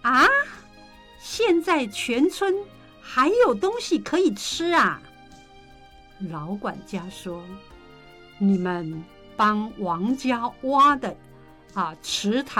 啊，现在全村还有东西可以吃啊！老管家说：“你们帮王家挖的池塘